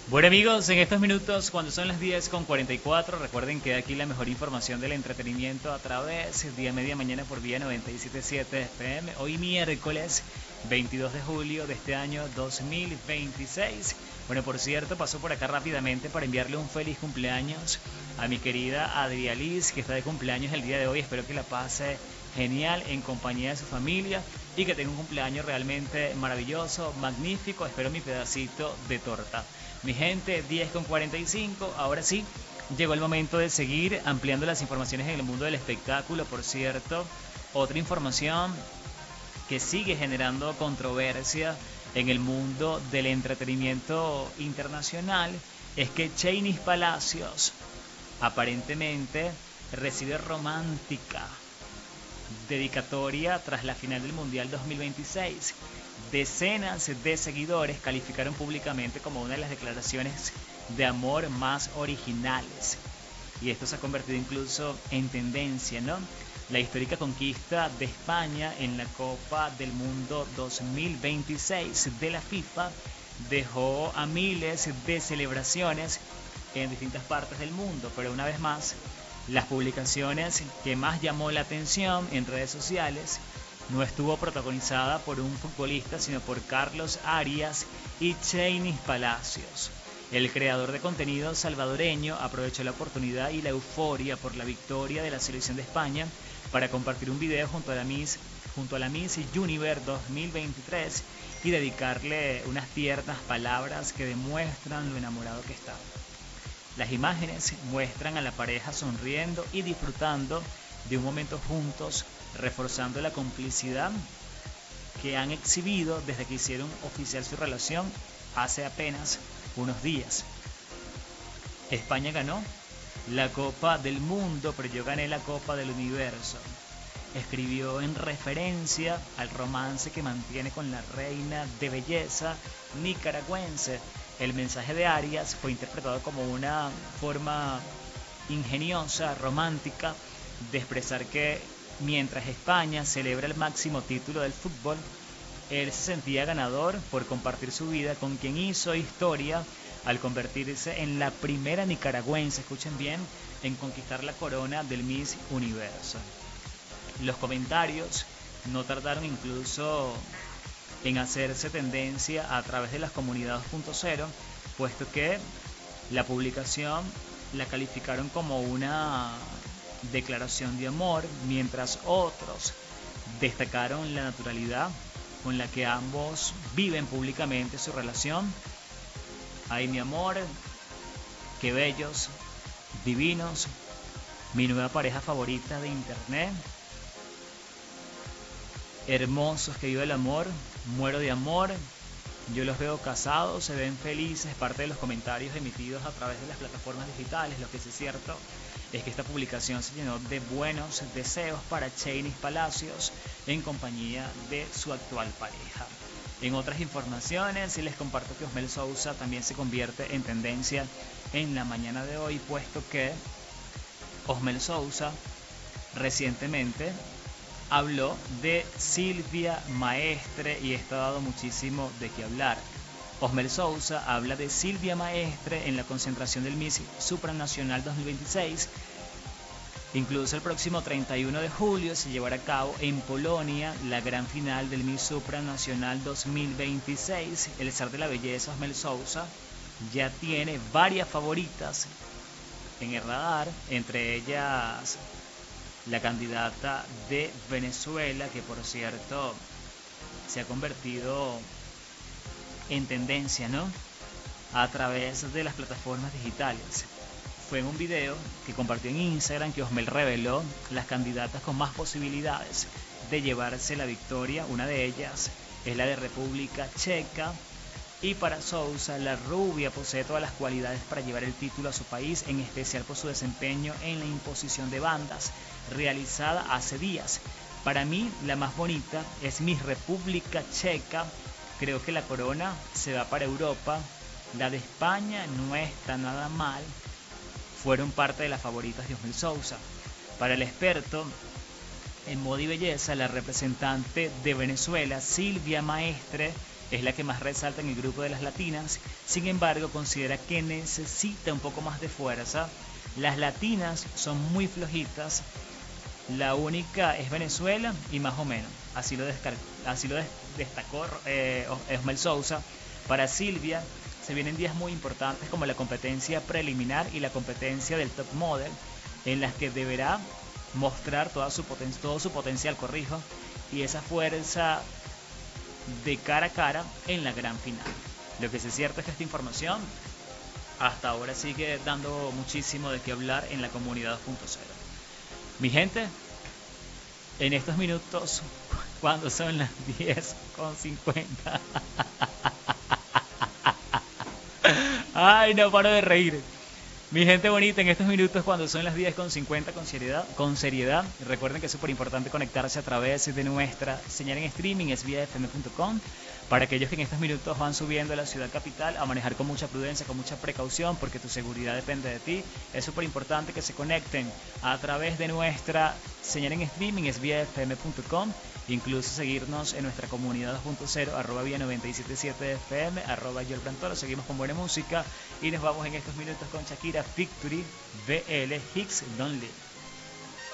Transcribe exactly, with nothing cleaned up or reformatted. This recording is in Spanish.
Bueno amigos, en estos minutos cuando son las diez con cuarenta y cuatro, recuerden que aquí la mejor información del entretenimiento a través día media mañana por vía noventa y siete punto siete F M. Hoy miércoles veintidós de julio de este año dos mil veintiséis. Bueno, por cierto, paso por acá rápidamente para enviarle un feliz cumpleaños a mi querida Adrializ, que está de cumpleaños el día de hoy. Espero que la pase genial en compañía de su familia y que tenga un cumpleaños realmente maravilloso, magnífico. Espero mi pedacito de torta. Mi gente, diez con cuarenta y cinco, ahora sí, llegó el momento de seguir ampliando las informaciones en el mundo del espectáculo. Por cierto, otra información que sigue generando controversia en el mundo del entretenimiento internacional es que Chainis Palacios aparentemente recibe romántica dedicatoria tras la final del Mundial dos mil veintiséis. Decenas de seguidores calificaron públicamente como una de las declaraciones de amor más originales. Y esto se ha convertido incluso en tendencia, ¿no? La histórica conquista de España en la Copa del Mundo dos mil veintiséis de la FIFA dejó a miles de celebraciones en distintas partes del mundo, pero una vez más, las publicaciones que más llamó la atención en redes sociales no estuvo protagonizada por un futbolista, sino por Carlos Arias y Chainis Palacios. El creador de contenido salvadoreño aprovechó la oportunidad y la euforia por la victoria de la selección de España para compartir un video junto a la Miss, junto a la Miss Universe dos mil veintitrés y dedicarle unas tiernas palabras que demuestran lo enamorado que está. Las imágenes muestran a la pareja sonriendo y disfrutando de un momento juntos, reforzando la complicidad que han exhibido desde que hicieron oficial su relación hace apenas unos días. España ganó la Copa del Mundo, pero yo gané la Copa del Universo. Escribió en referencia al romance que mantiene con la reina de belleza nicaragüense. El mensaje de Arias fue interpretado como una forma ingeniosa, romántica, de expresar que mientras España celebra el máximo título del fútbol, él se sentía ganador por compartir su vida con quien hizo historia al convertirse en la primera nicaragüense, escuchen bien, en conquistar la corona del Miss Universo. Los comentarios no tardaron incluso en hacerse tendencia a través de las comunidades dos punto cero, puesto que la publicación la calificaron como una declaración de amor, mientras otros destacaron la naturalidad con la que ambos viven públicamente su relación. Ay, mi amor, qué bellos, divinos, mi nueva pareja favorita de internet, hermosos, que vive el amor, muero de amor, yo los veo casados, se ven felices, parte de los comentarios emitidos a través de las plataformas digitales. Lo que sí es cierto es que esta publicación se llenó de buenos deseos para Chainis Palacios en compañía de su actual pareja. En otras informaciones, les comparto que Osmel Sousa también se convierte en tendencia en la mañana de hoy, puesto que Osmel Sousa recientemente habló de Silvia Maestre y esto ha dado muchísimo de qué hablar. Osmel Sousa habla de Silvia Maestre en la concentración del Miss Supranacional dos mil veintiséis. Incluso el próximo treinta y uno de julio se llevará a cabo en Polonia la gran final del Miss Supranacional dos mil veintiséis. El zar de la belleza, Osmel Sousa, ya tiene varias favoritas en el radar, entre ellas la candidata de Venezuela, que por cierto se ha convertido en tendencia, ¿no?, a través de las plataformas digitales. Fue en un video que compartió en Instagram que Osmel reveló las candidatas con más posibilidades de llevarse la victoria. Una de ellas es la de República Checa. Y para Sousa, la rubia posee todas las cualidades para llevar el título a su país, en especial por su desempeño en la imposición de bandas realizada hace días. Para mí, la más bonita es mi República Checa. Creo que la corona se va para Europa. La de España no está nada mal. Fueron parte de las favoritas de Osmel Sousa. Para el experto en moda y belleza, la representante de Venezuela, Silvia Maestre, es la que más resalta en el grupo de las latinas. Sin embargo, considera que necesita un poco más de fuerza. Las latinas son muy flojitas. La única es Venezuela y más o menos. Así lo, así lo destacó eh, Osmel Sousa. Para Silvia se vienen días muy importantes como la competencia preliminar y la competencia del top model, en las que deberá mostrar toda su poten todo su potencial, corrijo, y esa fuerza de cara a cara en la gran final. Lo que sí es cierto es que esta información hasta ahora sigue dando muchísimo de qué hablar en la comunidad dos punto cero. Mi gente, en estos minutos, cuando son las diez con cincuenta, ay, no paro de reír. Mi gente bonita, en estos minutos cuando son las diez con cincuenta, con seriedad, con seriedad, recuerden que es súper importante conectarse a través de nuestra señal en streaming, es vía f m punto com. Para aquellos que en estos minutos van subiendo a la ciudad capital, a manejar con mucha prudencia, con mucha precaución, porque tu seguridad depende de ti. Es súper importante que se conecten a través de nuestra señal en streaming, es vía f m punto com. Incluso seguirnos en nuestra comunidad dos punto cero, arroba vía noventa y siete punto siete F M, arroba yo el Brantoro. Seguimos con buena música y nos vamos en estos minutos con Shakira Victory, B L Hicks Don't Leave.